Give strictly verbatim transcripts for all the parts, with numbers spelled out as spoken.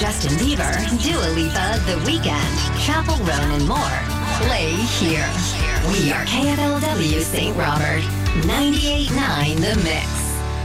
Justin Bieber, Dua Lipa, The Weeknd, Chappell Roan, and more. Play here. We are K F L W Saint Robert, ninety-eight point nine The Mix.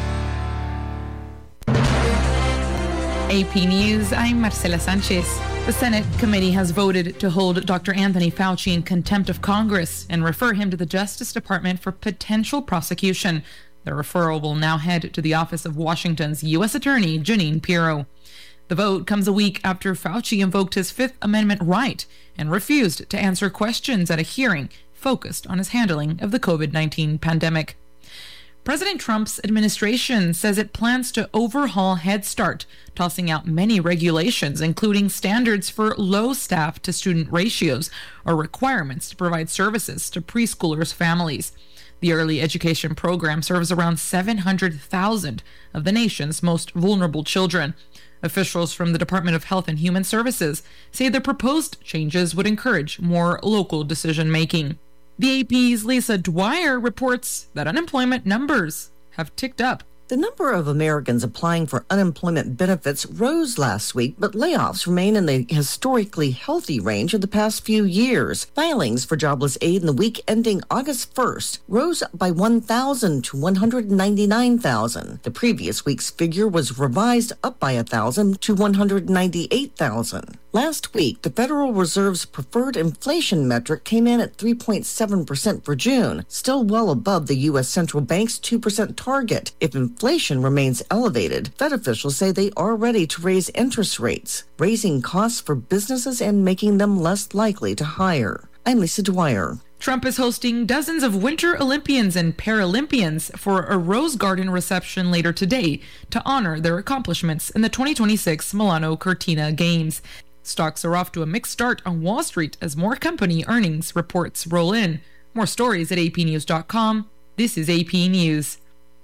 A P News, I'm Marcela Sanchez. The Senate committee has voted to hold Doctor Anthony Fauci in contempt of Congress and refer him to the Justice Department for potential prosecution. The referral will now head to the office of Washington's U S Attorney Jeanine Pirro. The vote comes a week after Fauci invoked his Fifth Amendment right and refused to answer questions at a hearing focused on his handling of the covid nineteen pandemic. President Trump's administration says it plans to overhaul Head Start, tossing out many regulations, including standards for low staff to student ratios or requirements to provide services to preschoolers' families. The early education program serves around seven hundred thousand of the nation's most vulnerable children. Officials from the Department of Health and Human Services say the proposed changes would encourage more local decision-making. The A P's Lisa Dwyer reports that unemployment numbers have ticked up. The number of Americans applying for unemployment benefits rose last week, but layoffs remain in the historically healthy range of the past few years. Filings for jobless aid in the week ending August first rose by one thousand to one hundred ninety-nine thousand. The previous week's figure was revised up by one thousand to one hundred ninety-eight thousand. Last week, the Federal Reserve's preferred inflation metric came in at three point seven percent for June, still well above the U S Central Bank's two percent target. If inflation remains elevated, Fed officials say they are ready to raise interest rates, raising costs for businesses and making them less likely to hire. I'm Lisa Dwyer. Trump is hosting dozens of Winter Olympians and Paralympians for a Rose Garden reception later today to honor their accomplishments in the twenty twenty-six Milano Cortina Games. Stocks are off to a mixed start on Wall Street as more company earnings reports roll in. More stories at a p news dot com. This is A P News.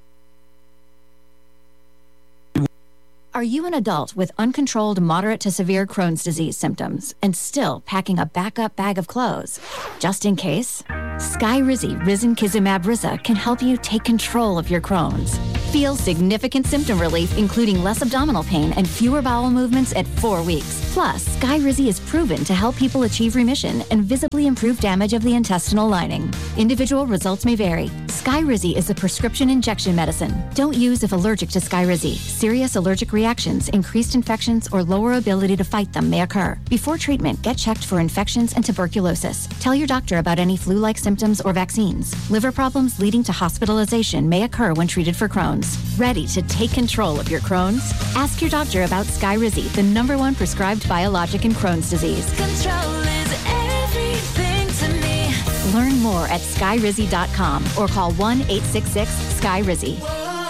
Are you an adult with uncontrolled moderate to severe Crohn's disease symptoms and still packing a backup bag of clothes? Just in case, Skyrizi Risankizumab Riza can help you take control of your Crohn's. Feel significant symptom relief, including less abdominal pain and fewer bowel movements at four weeks. Plus, Skyrizi is proven to help people achieve remission and visibly improve damage of the intestinal lining. Individual results may vary. Skyrizi is a prescription injection medicine. Don't use if allergic to Skyrizi. Serious allergic reactions, increased infections, or lower ability to fight them may occur. Before treatment, get checked for infections and tuberculosis. Tell your doctor about any flu-like symptoms or vaccines. Liver problems leading to hospitalization may occur when treated for Crohn's. Ready to take control of your Crohn's? Ask your doctor about Skyrizi, the number one prescribed biologic in Crohn's disease. Control is everything to me. Learn more at skyrizi dot com or call one eight six six sky rizi.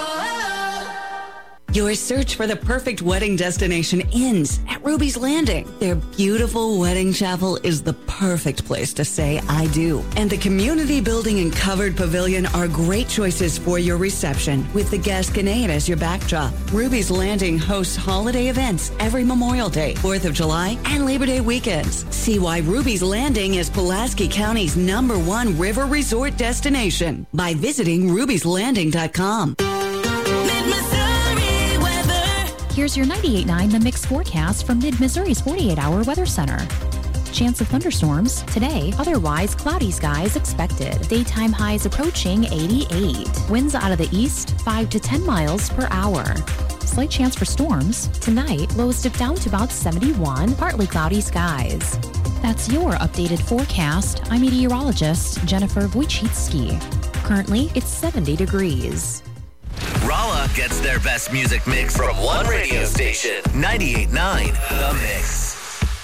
Your search for the perfect wedding destination ends at Ruby's Landing. Their beautiful wedding chapel is the perfect place to say I do. And the community building and covered pavilion are great choices for your reception with the Gasconade as your backdrop. Ruby's Landing hosts holiday events every Memorial Day, fourth of July, and Labor Day weekends. See why Ruby's Landing is Pulaski County's number one river resort destination by visiting ruby's landing dot com. Here's your ninety-eight point nine The Mix forecast from Mid-Missouri's forty-eight hour Weather Center. Chance of thunderstorms today, otherwise cloudy skies expected. Daytime highs approaching eighty-eight. Winds out of the east, five to ten miles per hour. Slight chance for storms. Tonight, lows dip down to about seventy-one, partly cloudy skies. That's your updated forecast. I'm meteorologist Jennifer Wojcicki. Currently, it's seventy degrees. Rolla gets their best music mix from one radio station, ninety-eight point nine The Mix.